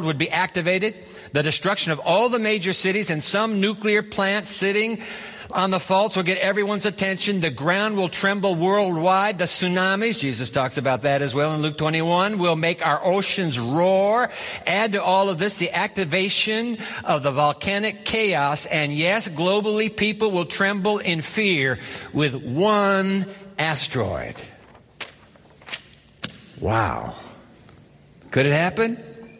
would be activated, the destruction of all the major cities, and some nuclear plant sitting on the faults will get everyone's attention. The ground will tremble worldwide. The tsunamis, Jesus talks about that as well in Luke 21, will make our oceans roar. Add to all of this the activation of the volcanic chaos. And yes, globally, people will tremble in fear with one asteroid. Wow. Could it happen?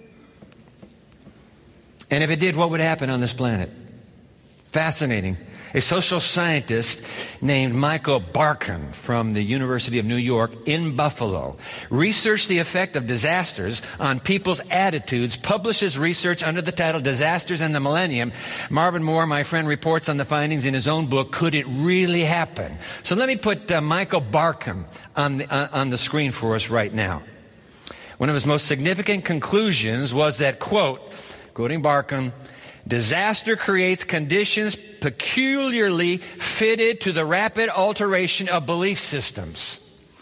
And if it did, what would happen on this planet? Fascinating. A social scientist named Michael Barkun from the University of New York in Buffalo researched the effect of disasters on people's attitudes, publishes research under the title Disasters and the Millennium. Marvin Moore, my friend, reports on the findings in his own book, Could It Really Happen? So let me put Michael Barkun on the screen for us right now. One of his most significant conclusions was that, quote, quoting Barkun, disaster creates conditions peculiarly fitted to the rapid alteration of belief systems.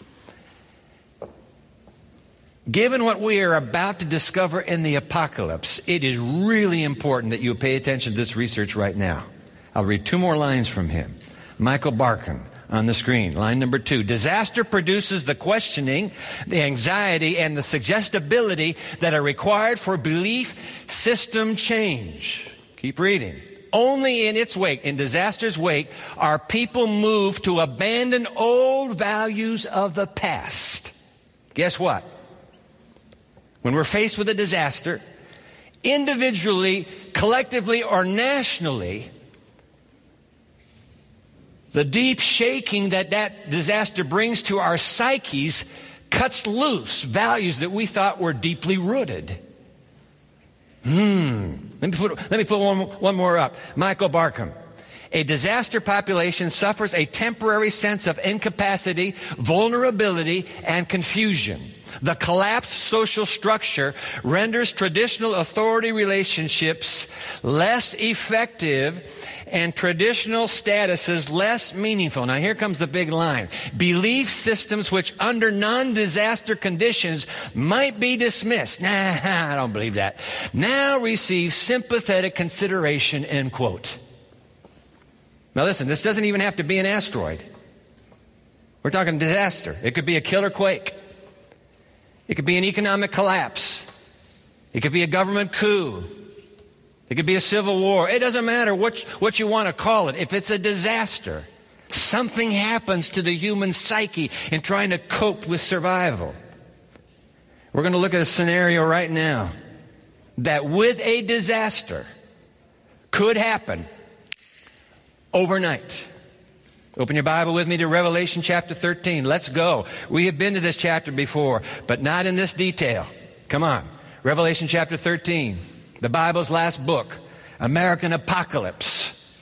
Given what we are about to discover in the apocalypse, it is really important that you pay attention to this research right now. I'll read two more lines from him. Michael Barkun on the screen. Line number 2. Disaster produces the questioning, the anxiety, and the suggestibility that are required for belief system change. Keep reading. Only in its wake, in disaster's wake, are people moved to abandon old values of the past. Guess what? When we're faced with a disaster, individually, collectively, or nationally, the deep shaking that disaster brings to our psyches cuts loose values that we thought were deeply rooted. Let me put one more up. Michael Barkun. A disaster population suffers a temporary sense of incapacity, vulnerability, and confusion. The collapsed social structure renders traditional authority relationships less effective and traditional statuses less meaningful. Now here comes the big line. Belief systems which under non-disaster conditions might be dismissed. Nah, I don't believe that. Now receive sympathetic consideration, end quote. Now listen, this doesn't even have to be an asteroid. We're talking disaster. It could be a killer quake. It could be an economic collapse. It could be a government coup. It could be a civil war. It doesn't matter what you want to call it. If it's a disaster, something happens to the human psyche in trying to cope with survival. We're going to look at a scenario right now that with a disaster could happen overnight. Open your Bible with me to Revelation chapter 13. Let's go. We have been to this chapter before, but not in this detail. Come on. Revelation chapter 13. The Bible's last book. American apocalypse.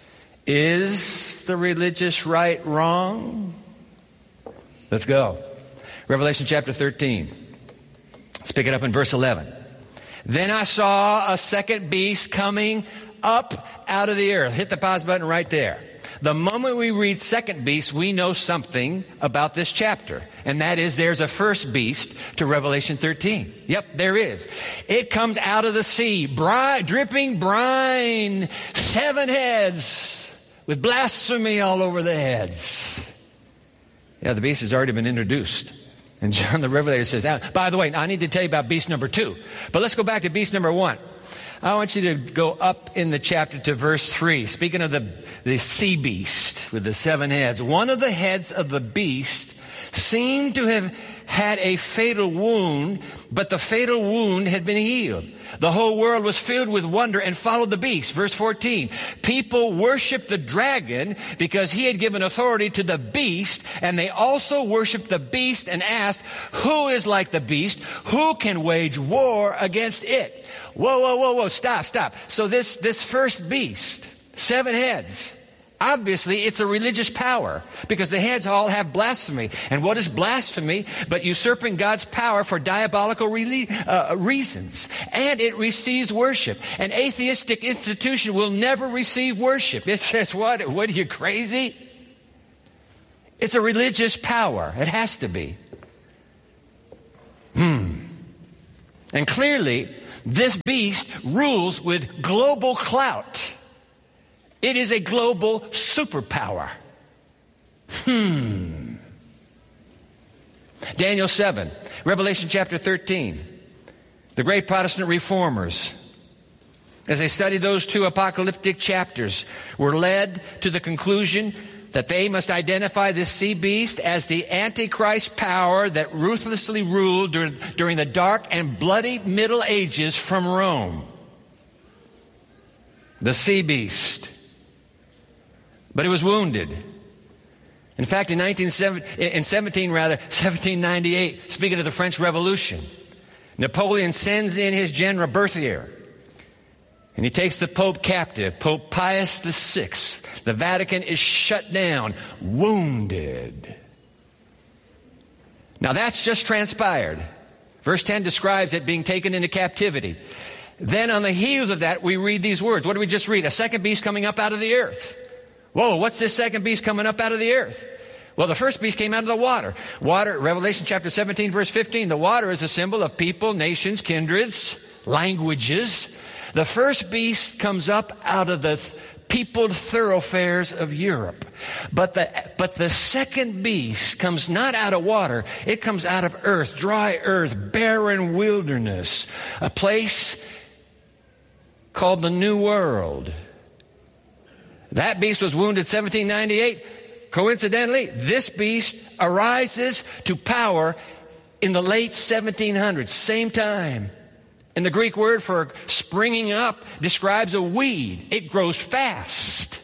Is the religious right wrong? Let's go. Revelation chapter 13. Let's pick it up in verse 11. Then I saw a second beast coming up out of the earth. Hit the pause button right there. The moment we read second beast, we know something about this chapter. And that is there's a first beast to Revelation 13. Yep, there is. It comes out of the sea, dripping brine, 7 heads, with blasphemy all over the heads. Yeah, the beast has already been introduced. And John the Revelator says, by the way, I need to tell you about beast number 2. But let's go back to beast number 1. I want you to go up in the chapter to verse 3. Speaking of the sea beast with the 7 heads. One of the heads of the beast seemed to have had a fatal wound, but the fatal wound had been healed. The whole world was filled with wonder and followed the beast. Verse 14. People worshiped the dragon because he had given authority to the beast, and they also worshiped the beast and asked, who is like the beast? Who can wage war against it? Whoa, stop. So this first beast, 7 heads, obviously it's a religious power because the heads all have blasphemy. And what is blasphemy but usurping God's power for diabolical reasons? And it receives worship. An atheistic institution will never receive worship. It says, what are you, crazy? It's a religious power. It has to be. And clearly, This beast rules with global clout. It is a global superpower. Daniel 7, Revelation chapter 13. The great Protestant reformers, as they studied those two apocalyptic chapters, were led to the conclusion that they must identify this sea beast as the Antichrist power that ruthlessly ruled during the dark and bloody Middle Ages from Rome. The sea beast. But it was wounded. In fact, in 1798, speaking of the French Revolution, Napoleon sends in his general Berthier, and he takes the Pope captive, Pope Pius VI. The Vatican is shut down, wounded. Now that's just transpired. Verse 10 describes it being taken into captivity. Then on the heels of that, we read these words. What did we just read? A second beast coming up out of the earth. Whoa, what's this second beast coming up out of the earth? Well, the first beast came out of the water. Water, Revelation chapter 17, verse 15. The water is a symbol of people, nations, kindreds, languages. The first beast comes up out of the peopled thoroughfares of Europe. But the second beast comes not out of water. It comes out of earth, dry earth, barren wilderness. A place called the New World. That beast was wounded 1798. Coincidentally, this beast arises to power in the late 1700s, same time. And the Greek word for springing up describes a weed. It grows fast.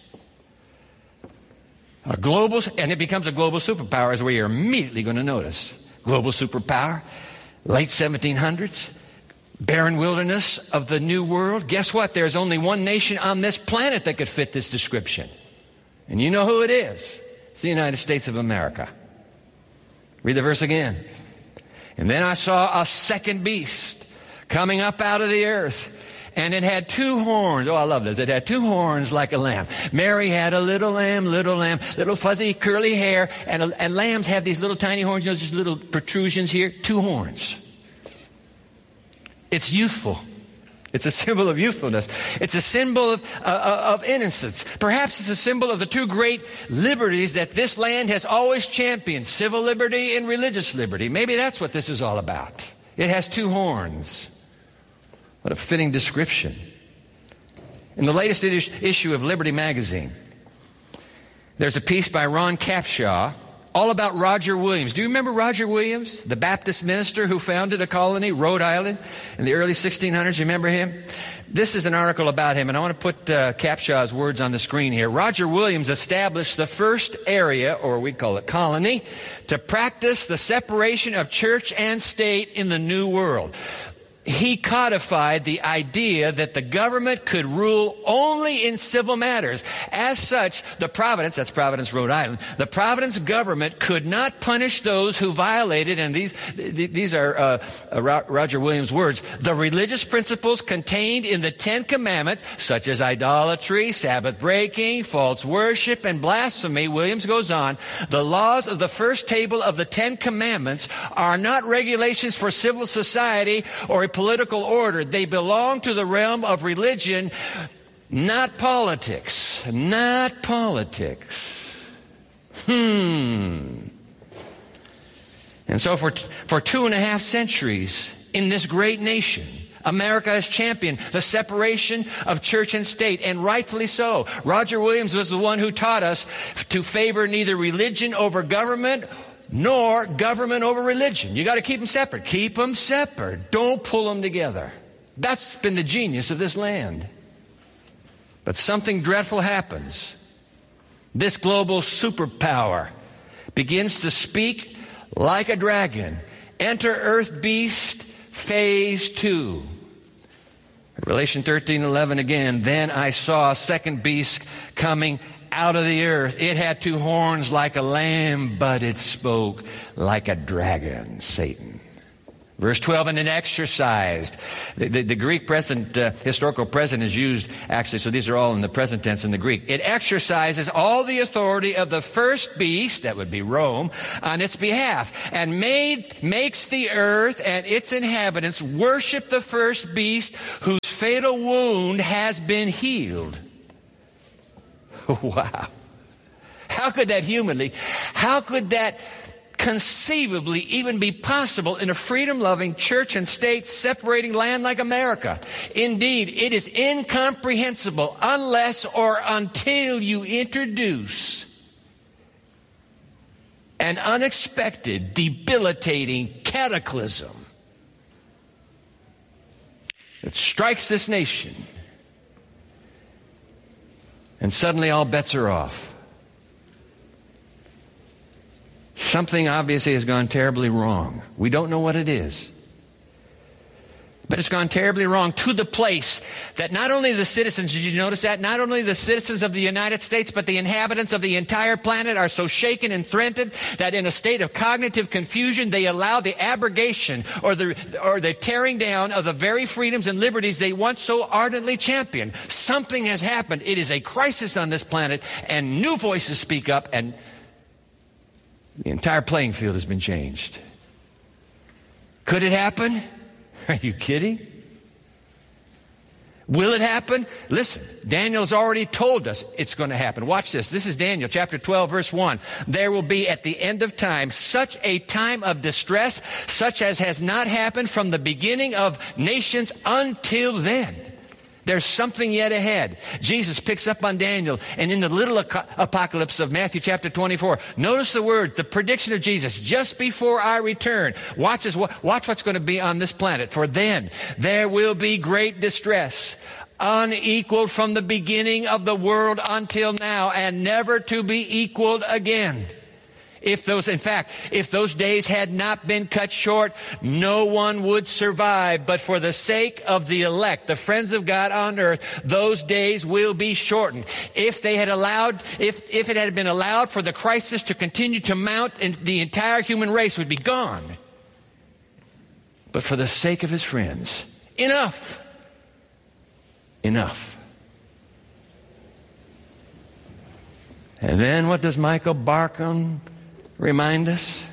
And it becomes a global superpower, as we are immediately going to notice. Global superpower, late 1700s, barren wilderness of the New World. Guess what? There's only one nation on this planet that could fit this description. And you know who it is. It's the United States of America. Read the verse again. And then I saw a second beast coming up out of the earth. And it had two horns. Oh, I love this. It had two horns like a lamb. Mary had a little lamb, little fuzzy curly hair. And lambs have these little tiny horns, you know, just little protrusions here. Two horns. It's youthful. It's a symbol of youthfulness. It's a symbol of innocence. Perhaps it's a symbol of the two great liberties that this land has always championed, civil liberty and religious liberty. Maybe that's what this is all about. It has two horns. What a fitting description. In the latest issue of Liberty Magazine, there's a piece by Ron Capshaw all about Roger Williams. Do you remember Roger Williams, the Baptist minister who founded a colony, Rhode Island, in the early 1600s? You remember him? This is an article about him, and I want to put Capshaw's words on the screen here. Roger Williams established the first area, or we'd call it colony, to practice the separation of church and state in the New World. He codified the idea that the government could rule only in civil matters. As such, the Providence, that's Providence, Rhode Island, the Providence government could not punish those who violated, and these are Roger Williams' words, the religious principles contained in the Ten Commandments, such as idolatry, Sabbath breaking, false worship, and blasphemy. Williams goes on, the laws of the first table of the Ten Commandments are not regulations for civil society or a political order. They belong to the realm of religion, not politics. Not politics. And so for 2.5 centuries in this great nation, America has championed the separation of church and state, and rightfully so. Roger Williams was the one who taught us to favor neither religion over government nor government over religion. You got to keep them separate. Keep them separate. Don't pull them together. That's been the genius of this land. But something dreadful happens. This global superpower begins to speak like a dragon. Enter Earth Beast Phase 2. Revelation 13:11 again. Then I saw a second beast coming out of the earth. It had two horns like a lamb, but it spoke like a dragon, Satan. Verse 12, and it exercised. The Greek present, historical present is used, actually, so these are all in the present tense in the Greek. It exercises all the authority of the first beast, that would be Rome, on its behalf, and makes the earth and its inhabitants worship the first beast whose fatal wound has been healed. Wow. How could that conceivably even be possible in a freedom-loving church and state separating land like America? Indeed, it is incomprehensible unless or until you introduce an unexpected, debilitating cataclysm that strikes this nation, and suddenly all bets are off. Something obviously has gone terribly wrong. We don't know what it is. But it's gone terribly wrong to the place that not only the citizens, did you notice that? Not only the citizens of the United States, but the inhabitants of the entire planet are so shaken and threatened that in a state of cognitive confusion, they allow the abrogation or the tearing down of the very freedoms and liberties they once so ardently championed. Something has happened. It is a crisis on this planet, and new voices speak up, and the entire playing field has been changed. Could it happen? Are you kidding? Will it happen? Listen, Daniel's already told us it's going to happen. Watch this. This is Daniel chapter 12, verse 1. There will be at the end of time such a time of distress, such as has not happened from the beginning of nations until then. There's something yet ahead. Jesus picks up on Daniel, and in the little apocalypse of Matthew chapter 24, notice the word, the prediction of Jesus, just before I return. Watch what's going to be on this planet. For then there will be great distress, unequaled from the beginning of the world until now, and never to be equaled again. If those days had not been cut short, no one would survive. But for the sake of the elect, the friends of God on earth, those days will be shortened. If it had been allowed for the crisis to continue to mount, and the entire human race would be gone. But for the sake of his friends, enough. And then what does Michael Barkun remind us?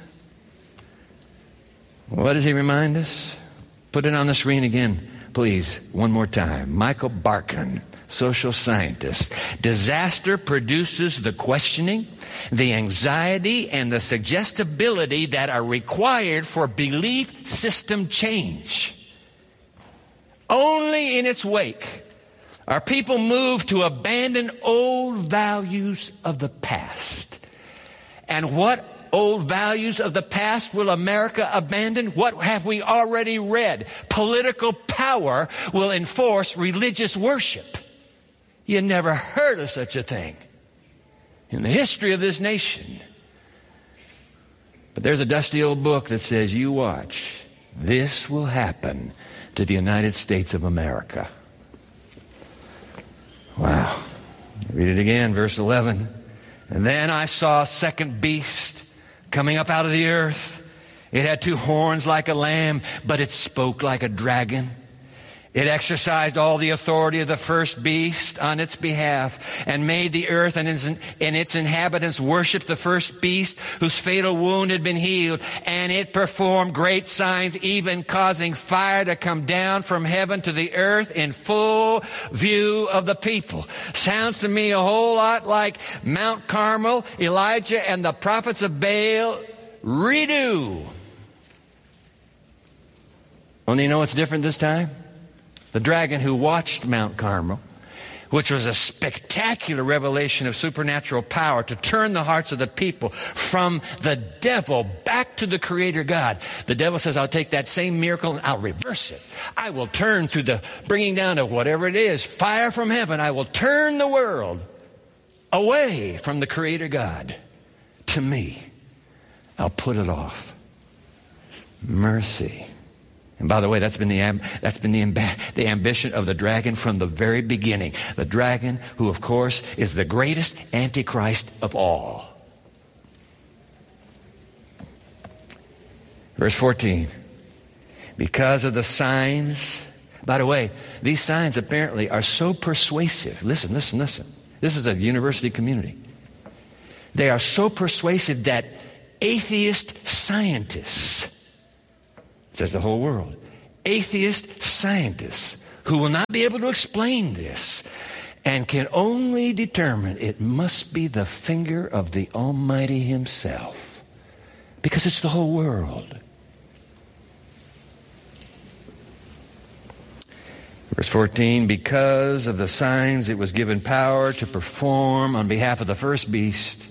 What does he remind us? Put it on the screen again, please, one more time. Michael Barkun, social scientist. Disaster produces the questioning, the anxiety, and the suggestibility that are required for belief system change. Only in its wake are people moved to abandon old values of the past. And what old values of the past will America abandon? What have we already read? Political power will enforce religious worship. You never heard of such a thing in the history of this nation. But there's a dusty old book that says, you watch, this will happen to the United States of America. Wow. Read it again, verse 11. And then I saw a second beast coming up out of the earth. It had two horns like a lamb, but it spoke like a dragon. It exercised all the authority of the first beast on its behalf, and made the earth and its inhabitants worship the first beast whose fatal wound had been healed. And it performed great signs, even causing fire to come down from heaven to the earth in full view of the people. Sounds to me a whole lot like Mount Carmel, Elijah and the prophets of Baal redo. Only you know what's different this time? The dragon who watched Mount Carmel, which was a spectacular revelation of supernatural power to turn the hearts of the people from the devil back to the Creator God. The devil says, I'll take that same miracle and I'll reverse it. I will turn through the bringing down of whatever it is, fire from heaven. I will turn the world away from the Creator God to me. I'll put it off. Mercy. And by the way, that's been the ambition of the dragon from the very beginning. The dragon, who of course is the greatest antichrist of all. Verse 14. because of the signs. By the way, these signs apparently are so persuasive. Listen. This is a university community. They are so persuasive that atheist scientists, it says the whole world, atheist scientists who will not be able to explain this and can only determine it must be the finger of the Almighty Himself, because it's the whole world. Verse 14, because of the signs it was given power to perform on behalf of the first beast,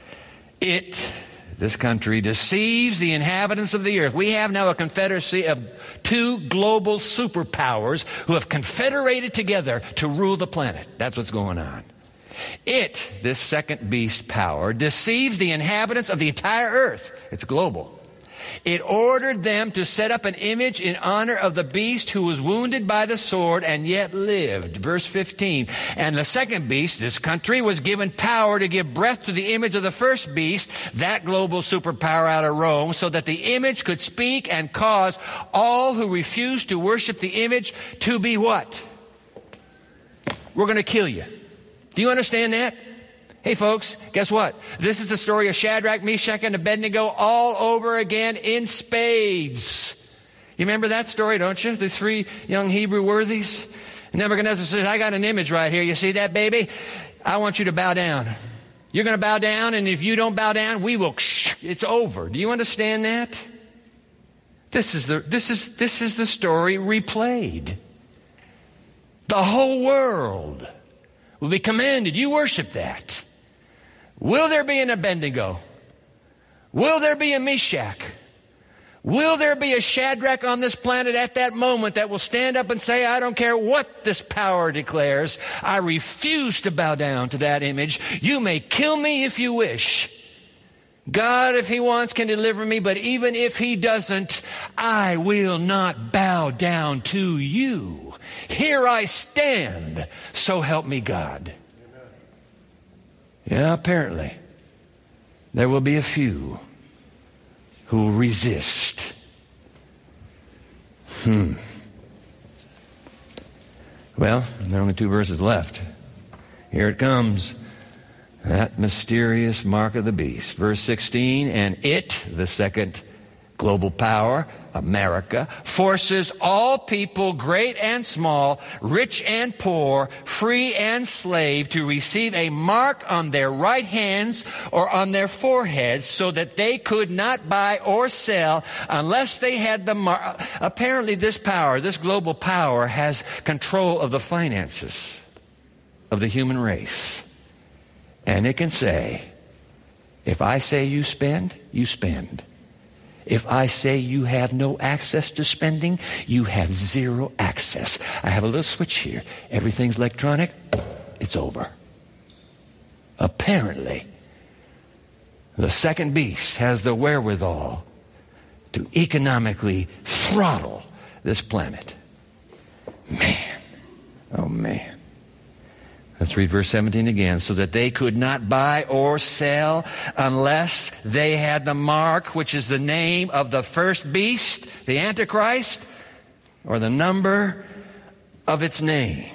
this country, deceives the inhabitants of the earth. We have now a confederacy of two global superpowers who have confederated together to rule the planet. That's what's going on. This second beast power, deceives the inhabitants of the entire earth. It's global. It ordered them to set up an image in honor of the beast who was wounded by the sword and yet lived. Verse 15. And the second beast, this country, was given power to give breath to the image of the first beast, that global superpower out of Rome, so that the image could speak and cause all who refused to worship the image to be what? We're going to kill you. Do you understand that? Hey folks, guess what? This is the story of Shadrach, Meshach, and Abednego all over again in spades. You remember that story, don't you? The three young Hebrew worthies. Nebuchadnezzar says, I got an image right here. You see that, baby? I want you to bow down. You're going to bow down, and if you don't bow down, we will, it's over. Do you understand that? This is the story replayed. The whole world will be commanded. You worship that. Will there be an Abednego? Will there be a Meshach? Will there be a Shadrach on this planet at that moment that will stand up and say, I don't care what this power declares. I refuse to bow down to that image. You may kill me if you wish. God, if He wants, can deliver me, but even if He doesn't, I will not bow down to you. Here I stand, so help me God. Yeah, apparently, there will be a few who will resist. Well, there are only 2 verses left. Here it comes. That mysterious mark of the beast. Verse 16, and the second global power, America, forces all people, great and small, rich and poor, free and slave, to receive a mark on their right hands or on their foreheads, so that they could not buy or sell unless they had the mark. Apparently this power, this global power, has control of the finances of the human race. And it can say, if I say you spend, you spend. If I say you have no access to spending, you have zero access. I have a little switch here. Everything's electronic. It's over. Apparently, the second beast has the wherewithal to economically throttle this planet. Man. Oh, man. Let's read verse 17 again. So that they could not buy or sell unless they had the mark, which is the name of the first beast, the Antichrist, or the number of its name.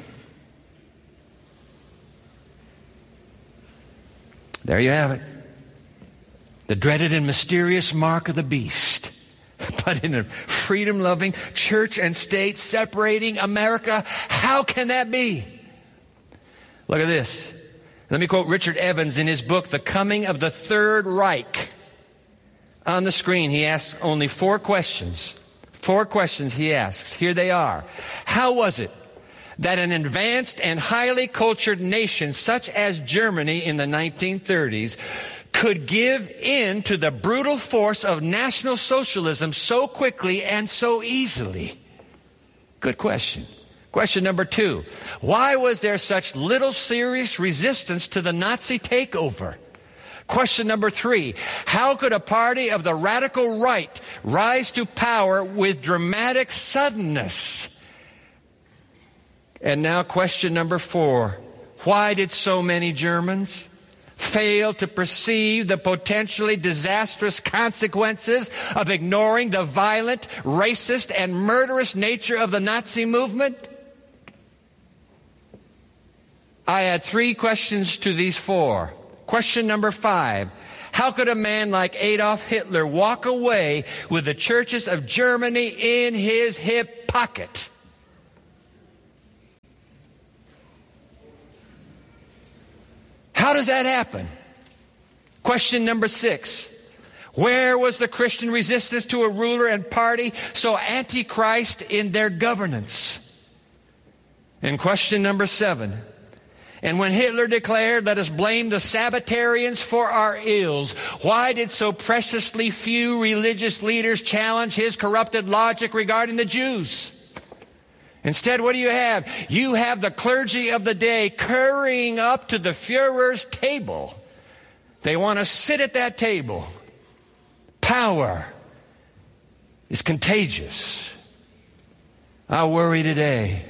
There you have it. The dreaded and mysterious mark of the beast. But in a freedom-loving church and state separating America, how can that be? Look at this. Let me quote Richard Evans in his book, The Coming of the Third Reich. On the screen, he asks only 4 questions. 4 questions he asks. Here they are. How was it that an advanced and highly cultured nation such as Germany in the 1930s could give in to the brutal force of National Socialism so quickly and so easily? Good question. Question number 2, why was there such little serious resistance to the Nazi takeover? Question number 3, how could a party of the radical right rise to power with dramatic suddenness? And now question number 4, why did so many Germans failed to perceive the potentially disastrous consequences of ignoring the violent, racist, and murderous nature of the Nazi movement? I add 3 questions to these 4. Question number 5. How could a man like Adolf Hitler walk away with the churches of Germany in his hip pocket? How does that happen? Question number 6. Where was the Christian resistance to a ruler and party so antichrist in their governance? And question number 7. And when Hitler declared, let us blame the Sabbatarians for our ills, why did so preciously few religious leaders challenge his corrupted logic regarding the Jews? Instead, what do you have? You have the clergy of the day currying up to the Führer's table. They want to sit at that table. Power is contagious. I worry today.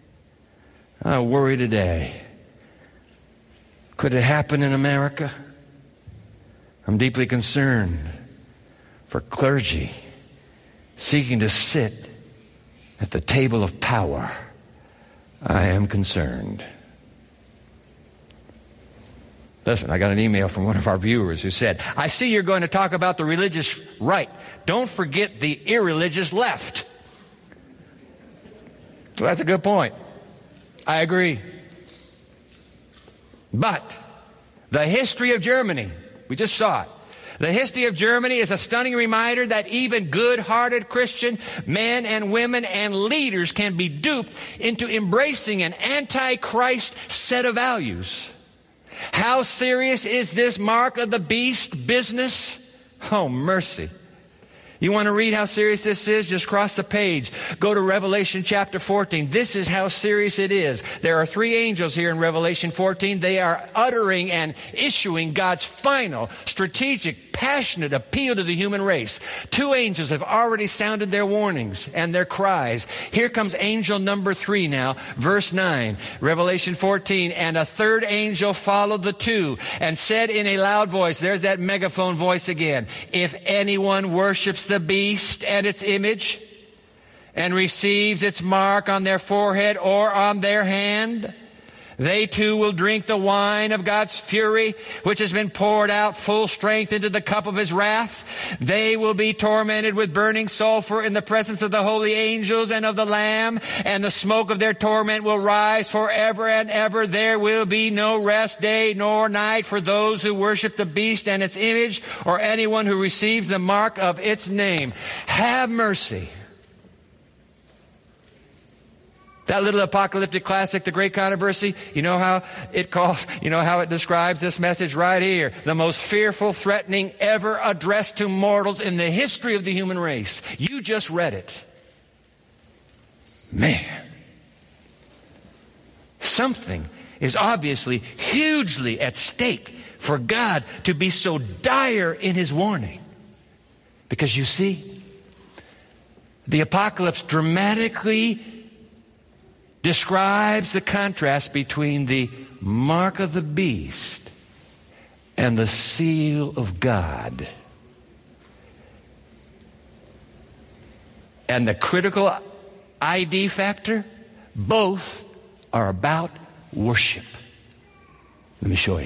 Could it happen in America? I'm deeply concerned for clergy seeking to sit at the table of power. I am concerned. Listen, I got an email from one of our viewers who said, I see you're going to talk about the religious right. Don't forget the irreligious left. Well, that's a good point. I agree. But the history of Germany, we just saw it. The history of Germany is a stunning reminder that even good-hearted Christian men and women and leaders can be duped into embracing an antichrist set of values. How serious is this mark of the beast business? Oh, mercy. You want to read how serious this is? Just cross the page. Go to Revelation chapter 14. This is how serious it is. There are 3 angels here in Revelation 14. They are uttering and issuing God's final, strategic, passionate appeal to the human race. 2 angels have already sounded their warnings and their cries. Here comes angel number 3 now, verse 9. Revelation 14, and a 3rd angel followed the 2 and said in a loud voice, there's that megaphone voice again, if anyone worships the beast and its image and receives its mark on their forehead or on their hand, they too will drink the wine of God's fury, which has been poured out full strength into the cup of his wrath. They will be tormented with burning sulfur in the presence of the holy angels and of the Lamb, and the smoke of their torment will rise forever and ever. There will be no rest day nor night for those who worship the beast and its image, or anyone who receives the mark of its name. Have mercy. That little apocalyptic classic, The Great Controversy, you know how it describes this message right here. The most fearful, threatening ever addressed to mortals in the history of the human race. You just read it. Man. Something is obviously hugely at stake for God to be so dire in his warning. Because you see, the apocalypse dramatically describes the contrast between the mark of the beast and the seal of God. And the critical ID factor, both are about worship. Let me show you.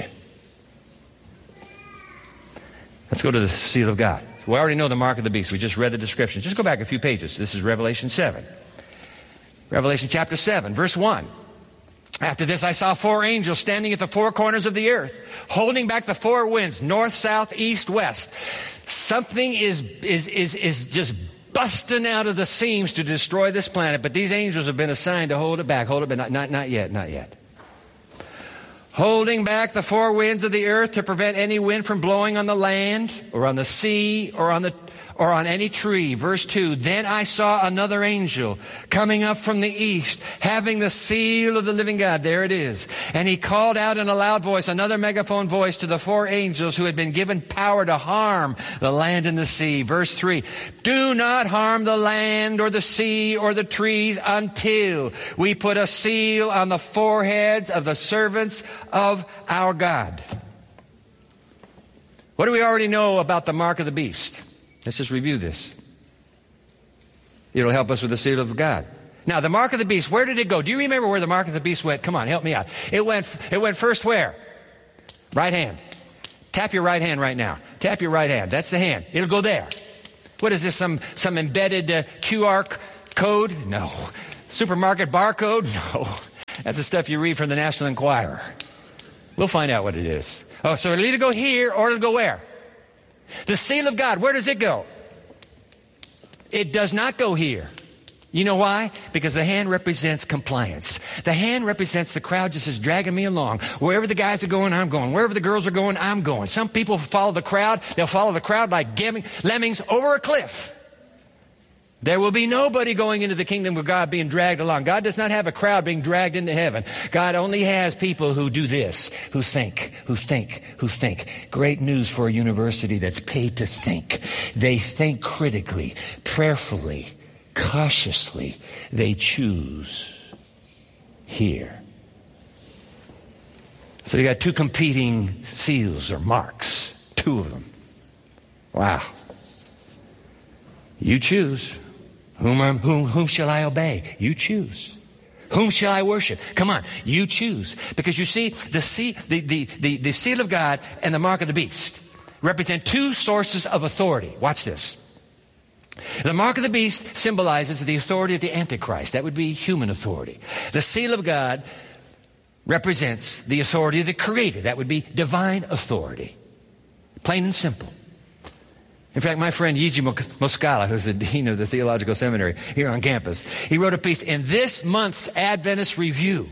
Let's go to the seal of God. We already know the mark of the beast. We just read the description. Just go back a few pages. This is Revelation 7. Revelation chapter 7, verse 1. After this I saw 4 angels standing at the 4 corners of the earth, holding back the 4 winds, north, south, east, west. Something is just busting out of the seams to destroy this planet, but these angels have been assigned to hold it back. Hold it back. Not yet. Holding back the 4 winds of the earth to prevent any wind from blowing on the land or on the sea or on any tree. Verse 2, then I saw another angel coming up from the east, having the seal of the living God. There it is. And he called out in a loud voice, another megaphone voice, to the 4 angels who had been given power to harm the land and the sea. Verse 3, do not harm the land or the sea or the trees until we put a seal on the foreheads of the servants of our God. What do we already know about the mark of the beast? Let's just review this. It'll help us with the seal of God. Now, the mark of the beast, where did it go? Do you remember where the mark of the beast went? Come on, help me out. It went first where? Right hand. Tap your right hand right now. Tap your right hand. That's the hand. It'll go there. What is this, some embedded QR code? No. Supermarket barcode? No. That's the stuff you read from the National Enquirer. We'll find out what it is. Oh, so it'll either go here or it'll go where? The seal of God, where does it go? It does not go here. You know why? Because the hand represents compliance. The hand represents the crowd just is dragging me along. Wherever the guys are going, I'm going. Wherever the girls are going, I'm going. Some people follow the crowd. They'll follow the crowd like lemmings over a cliff. There will be nobody going into the kingdom of God being dragged along. God does not have a crowd being dragged into heaven. God only has people who do this, who think. Great news for a university that's paid to think. They think critically, prayerfully, cautiously. They choose here. So you got two competing seals or marks, two of them. Wow. You choose. Whom shall I obey? You choose. Whom shall I worship? Come on, you choose. Because you see, the seal of God and the mark of the beast represent two sources of authority. Watch this. The mark of the beast symbolizes the authority of the Antichrist. That would be human authority. The seal of God represents the authority of the Creator. That would be divine authority. Plain and simple. In fact, my friend Yiji Moskala, who's the dean of the theological seminary here on campus, he wrote a piece in this month's Adventist Review.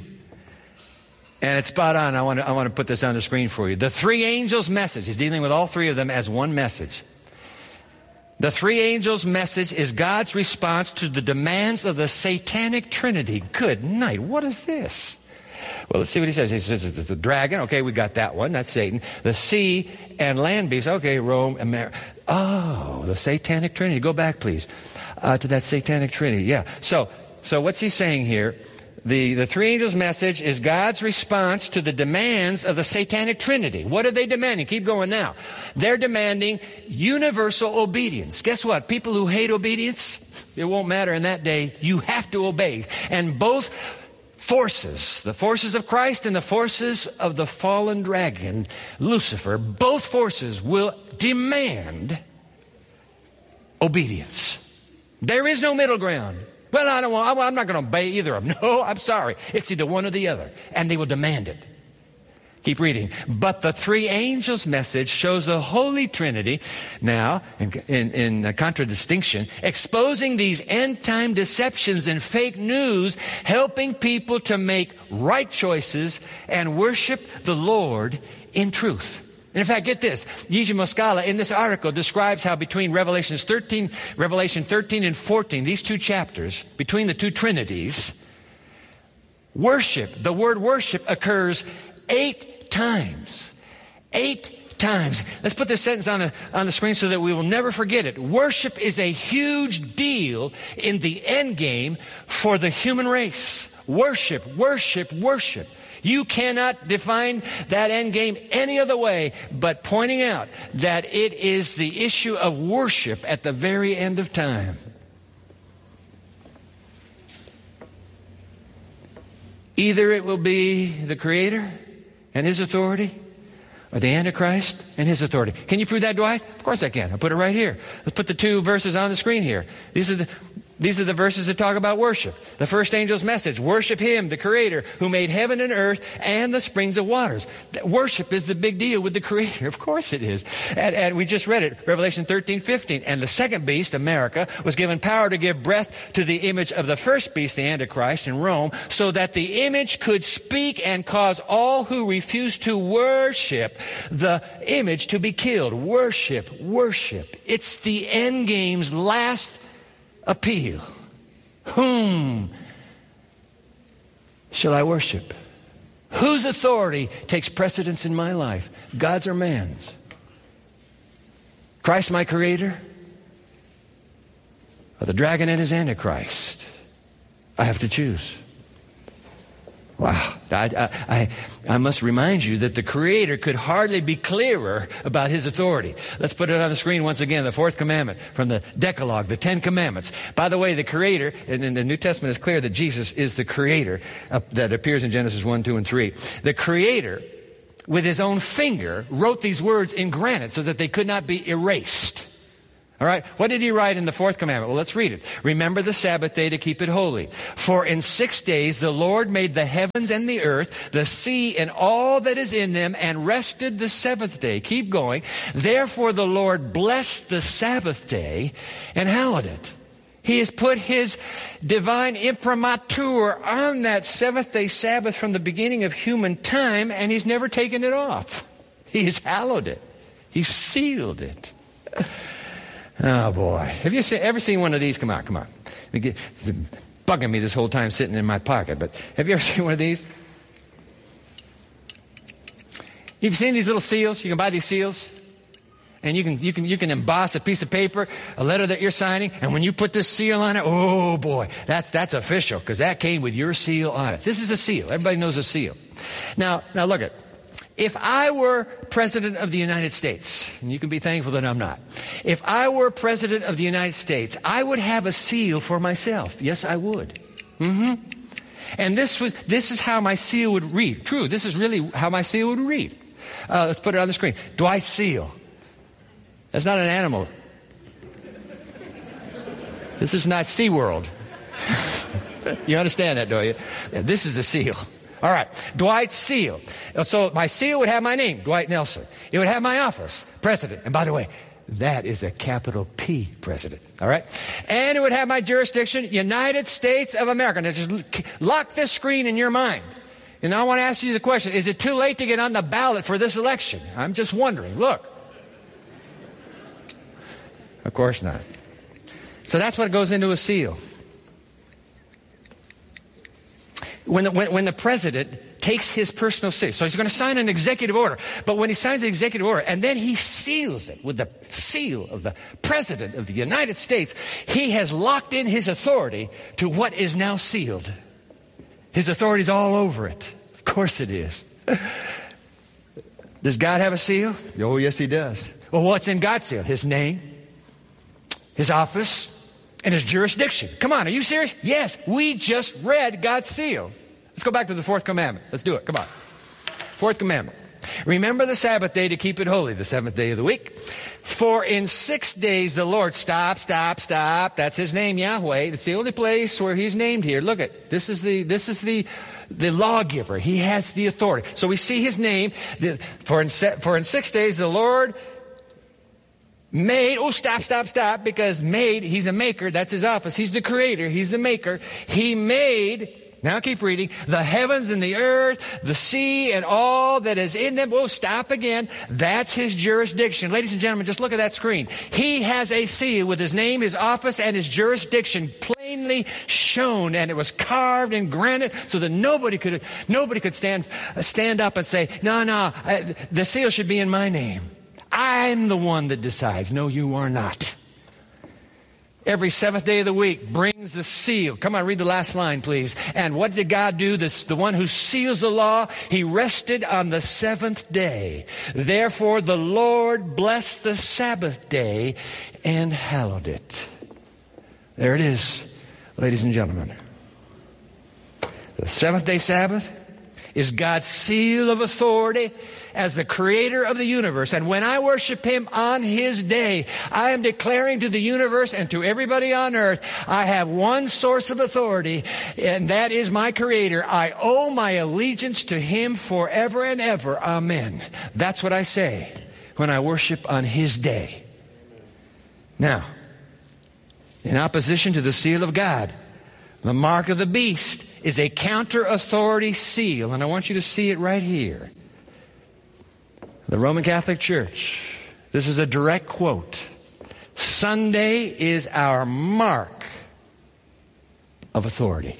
And it's spot on. I want to put this on the screen for you. The three angels' message. He's dealing with all three of them as one message. The three angels' message is God's response to the demands of the satanic trinity. Good night. What is this? Well, let's see what he says. He says it's the dragon. Okay, we got that one. That's Satan. The sea and land beast. Okay, Rome, America. Oh, the satanic trinity. Go back, please, to that satanic trinity. Yeah. So what's he saying here? The three angels' message is God's response to the demands of the satanic trinity. What are they demanding? Keep going now. They're demanding universal obedience. Guess what? People who hate obedience, it won't matter in that day. You have to obey. And both forces, the forces of Christ and the forces of the fallen dragon, Lucifer, both forces will demand obedience. There is no middle ground. Well, I'm not going to obey either of them. No, I'm sorry. It's either one or the other. And they will demand it. Keep reading. But the three angels' message shows the Holy Trinity, now, in contradistinction, exposing these end-time deceptions and fake news, helping people to make right choices and worship the Lord in truth. And in fact, get this. Yiji Moskala, in this article, describes how between Revelation 13 and 14, these two chapters, between the two trinities, the word worship occurs 8 times. 8 times. Let's put this sentence on the screen so that we will never forget it. Worship is a huge deal in the end game for the human race. Worship, worship, worship. You cannot define that end game any other way but pointing out that it is the issue of worship at the very end of time. Either it will be the Creator and His authority, or the Antichrist and his authority. Can you prove that, Dwight? Of course I can. I'll put it right here. Let's put the two verses on the screen here. These are the verses that talk about worship. The first angel's message, worship Him, the Creator, who made heaven and earth and the springs of waters. Worship is the big deal with the Creator. Of course it is. And we just read it, Revelation 13:15. And the second beast, America, was given power to give breath to the image of the first beast, the Antichrist, in Rome, so that the image could speak and cause all who refuse to worship the image to be killed. Worship, worship. It's the end game's last appeal. Whom shall I worship? Whose authority takes precedence in my life? God's or man's? Christ my Creator? Or the dragon and his Antichrist? I have to choose. Wow. I must remind you that the Creator could hardly be clearer about His authority. Let's put it on the screen once again, the fourth commandment from the Decalogue, the Ten Commandments. By the way, the Creator, and in the New Testament is clear that Jesus is the Creator that appears in Genesis 1, 2, and 3. The Creator, with His own finger, wrote these words in granite so that they could not be erased. All right, what did He write in the fourth commandment? Well, let's read it. Remember the Sabbath day to keep it holy. For in 6 days the Lord made the heavens and the earth, the sea and all that is in them, and rested the seventh day. Keep going. Therefore the Lord blessed the Sabbath day and hallowed it. He has put His divine imprimatur on that seventh day Sabbath from the beginning of human time, and He's never taken it off. He has hallowed it. He's sealed it. Oh, boy. Have you ever seen one of these? Come on. It's bugging me this whole time sitting in my pocket, but have you ever seen one of these? You've seen these little seals? You can buy these seals, and you can emboss a piece of paper, a letter that you're signing, and when you put this seal on it, oh, boy, that's official, because that came with your seal on it. This is a seal. Everybody knows a seal. Now look at it. If I were President of the United States, and you can be thankful that I'm not. If I were President of the United States, I would have a seal for myself. Yes, I would. And this is how my seal would read. True, this is really how my seal would read. Let's put it on the screen. Dwight Seal. That's not an animal. This is not SeaWorld. You understand that, don't you? Yeah, this is a seal. All right, Dwight Seal. So my seal would have my name, Dwight Nelson. It would have my office, President. And by the way, that is a capital P, President. All right? And it would have my jurisdiction, United States of America. Now just lock this screen in your mind. And I want to ask you the question, is it too late to get on the ballot for this election? I'm just wondering. Look. Of course not. So that's what goes into a seal. When the president takes his personal seal, so he's going to sign an executive order, but when he signs the executive order and then he seals it with the seal of the President of the United States, he has locked in his authority to what is now sealed. His authority is all over it. Of course it is. Does God have a seal? Oh, yes, He does. Well, what's in God's seal? His name, His office, and His jurisdiction. Come on, are you serious? Yes, we just read God's seal. Let's go back to the fourth commandment. Let's do it. Come on. Fourth commandment. Remember the Sabbath day to keep it holy, the seventh day of the week. For in 6 days the Lord, stop. That's His name, Yahweh. That's the only place where He's named here. Look at, this is the lawgiver. He has the authority. So we see His name. For in 6 days the Lord made, stop, because made, He's a maker, that's His office. He's the creator, He's the maker. He made, now keep reading, the heavens and the earth, the sea and all that is in them. Stop again. That's His jurisdiction. Ladies and gentlemen, just look at that screen. He has a seal with His name, His office, and His jurisdiction plainly shown, and it was carved in granite so that nobody could stand up and say, no, the seal should be in my name. I'm the one that decides. No, you are not. Every seventh day of the week brings the seal. Come on, read the last line, please. And what did God do? The one who seals the law, He rested on the seventh day. Therefore, the Lord blessed the Sabbath day and hallowed it. There it is, ladies and gentlemen. The seventh day Sabbath is God's seal of authority as the creator of the universe. And when I worship Him on His day, I am declaring to the universe and to everybody on earth, I have one source of authority, and that is my creator. I owe my allegiance to Him forever and ever. Amen. That's what I say when I worship on His day. Now, in opposition to the seal of God, the mark of the beast is a counter-authority seal. And I want you to see it right here. The Roman Catholic Church. This is a direct quote. Sunday is our mark of authority.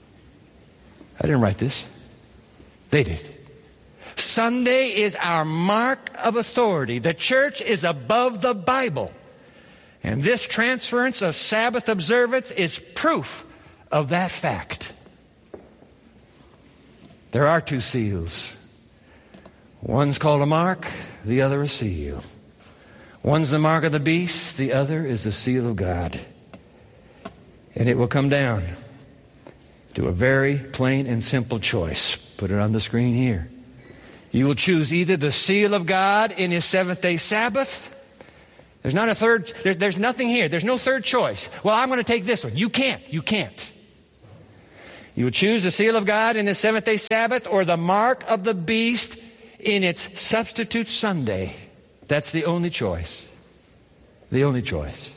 I didn't write this. They did. Sunday is our mark of authority. The church is above the Bible. And this transference of Sabbath observance is proof of that fact. There are two seals. One's called a mark, the other a seal. One's the mark of the beast, the other is the seal of God. And it will come down to a very plain and simple choice. Put it on the screen here. You will choose either the seal of God in His seventh-day Sabbath. There's not a third, there's nothing here. There's no third choice. Well, I'm going to take this one. You can't. You can't. You will choose the seal of God in His seventh-day Sabbath or the mark of the beast in its substitute Sunday. That's the only choice. The only choice.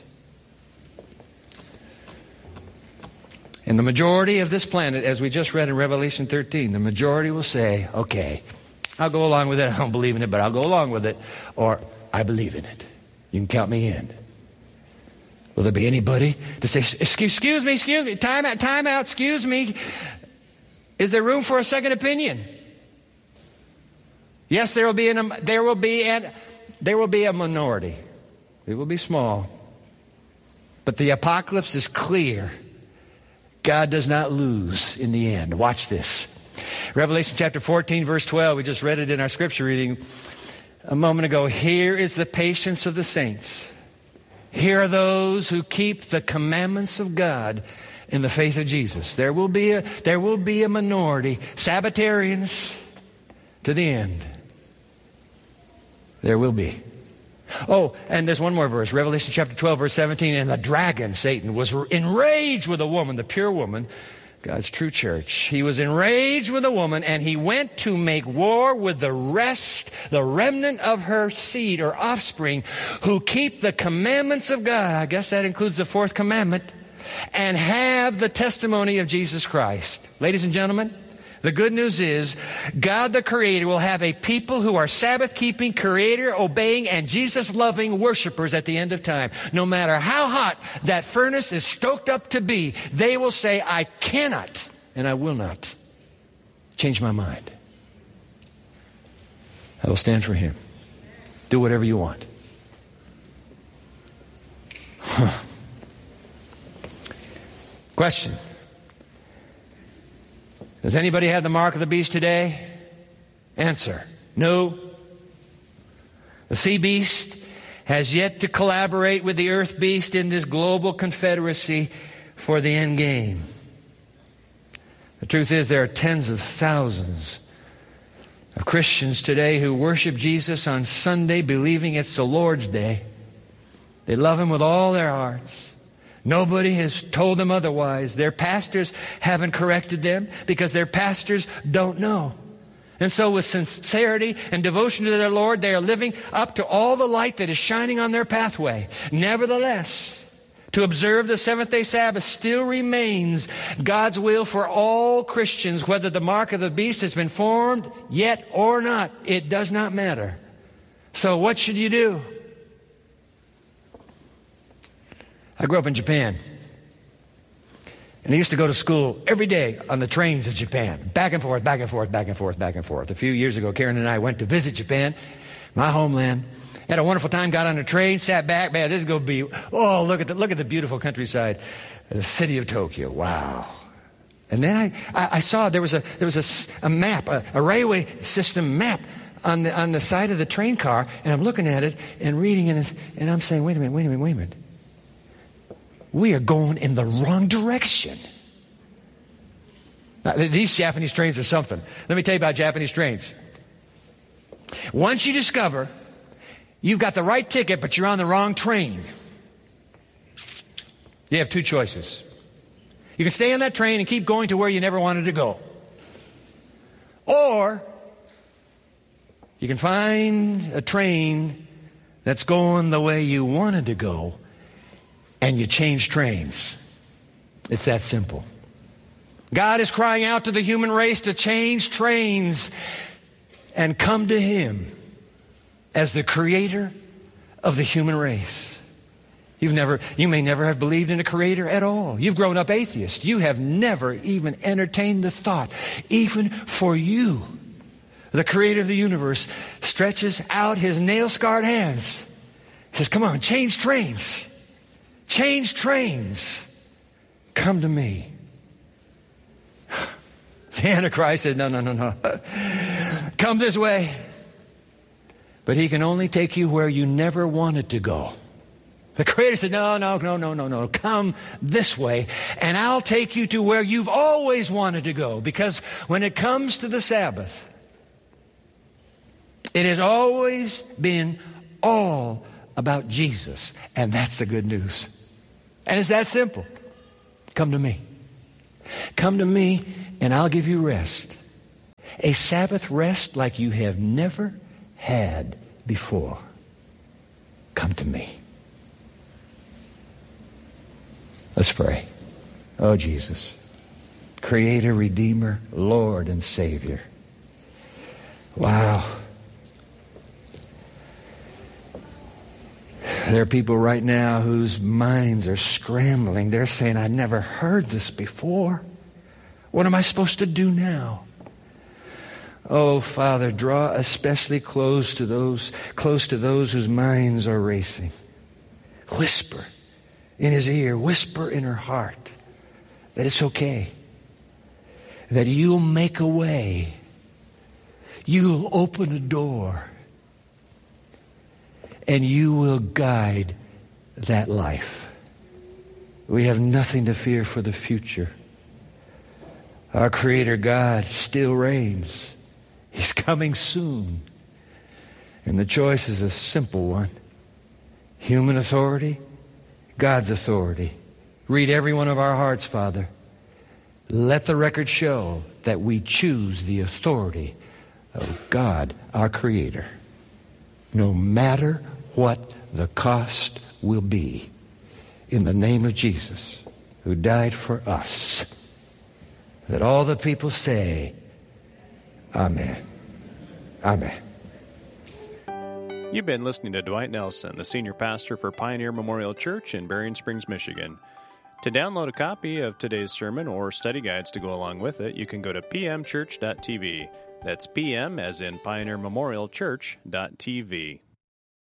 And the majority of this planet, as we just read in Revelation 13, the majority will say, okay, I'll go along with it. I don't believe in it, but I'll go along with it. Or, I believe in it. You can count me in. Will there be anybody to say, excuse me, time out, excuse me. Is there room for a second opinion? Yes, there will be a minority. It will be small. But the apocalypse is clear. God does not lose in the end. Watch this. Revelation chapter 14, verse 12. We just read it in our scripture reading a moment ago. Here is the patience of the saints. Here are those who keep the commandments of God in the faith of Jesus. There will be a minority, Sabbatarians to the end. There will be. Oh, and there's one more verse, Revelation chapter 12, verse 17. And the dragon, Satan, was enraged with a woman, the pure woman, God's true church. He was enraged with a woman, and he went to make war with the remnant of her seed or offspring, who keep the commandments of God. I guess that includes the fourth commandment, and have the testimony of Jesus Christ. Ladies and gentlemen, the good news is God the Creator will have a people who are Sabbath-keeping, Creator-obeying, and Jesus-loving worshipers at the end of time. No matter how hot that furnace is stoked up to be, they will say, I cannot and I will not change my mind. I will stand for Him. Do whatever you want. Question. Does anybody have the mark of the beast today? Answer. No. The sea beast has yet to collaborate with the earth beast in this global confederacy for the end game. The truth is there are tens of thousands of Christians today who worship Jesus on Sunday believing it's the Lord's day. They love Him with all their hearts. Nobody has told them otherwise. Their pastors haven't corrected them because their pastors don't know. And so with sincerity and devotion to their Lord, they are living up to all the light that is shining on their pathway. Nevertheless, to observe the seventh-day Sabbath still remains God's will for all Christians, whether the mark of the beast has been formed yet or not. It does not matter. So what should you do? I grew up in Japan, and I used to go to school every day on the trains of Japan, back and forth, back and forth, back and forth, back and forth. A few years ago, Karen and I went to visit Japan, my homeland. Had a wonderful time, got on a train, sat back. Man, this is going to be, oh, look at the beautiful countryside, the city of Tokyo. Wow. And then I saw there was a map, a railway system map on the side of the train car, and I'm looking at it and reading it, and I'm saying, wait a minute. We are going in the wrong direction. Now, these Japanese trains are something. Let me tell you about Japanese trains. Once you discover you've got the right ticket, but you're on the wrong train, you have two choices. You can stay on that train and keep going to where you never wanted to go. Or you can find a train that's going the way you wanted to go, and you change trains. It's that simple. God is crying out to the human race to change trains and come to Him as the creator of the human race. You may never have believed in a creator at all. You've grown up atheist. You have never even entertained the thought. Even for you, the creator of the universe stretches out His nail-scarred hands. He says, come on, change trains. Change trains. Come to me. The Antichrist says, no. Come this way. But he can only take you where you never wanted to go. The Creator said, no. Come this way, and I'll take you to where you've always wanted to go. Because when it comes to the Sabbath, it has always been all about Jesus. And that's the good news. And it's that simple. Come to me. Come to me, and I'll give you rest. A Sabbath rest like you have never had before. Come to me. Let's pray. Oh, Jesus, Creator, Redeemer, Lord, and Savior. Wow. There are people right now whose minds are scrambling. They're saying, I never heard this before. What am I supposed to do now? Oh, Father, draw especially close to those whose minds are racing. Whisper in his ear, whisper in her heart that it's okay, that you'll make a way, you'll open a door, and you will guide that life. We have nothing to fear for the future. Our Creator God still reigns. He's coming soon. And the choice is a simple one. Human authority, God's authority. Read every one of our hearts, Father. Let the record show that we choose the authority of God, our Creator, no matter what the cost will be, in the name of Jesus, who died for us. That all the people say, Amen. Amen. You've been listening to Dwight Nelson, the senior pastor for Pioneer Memorial Church in Berrien Springs, Michigan. To download a copy of today's sermon or study guides to go along with it, you can go to pmchurch.tv. That's PM as in Pioneer Memorial Church.tv.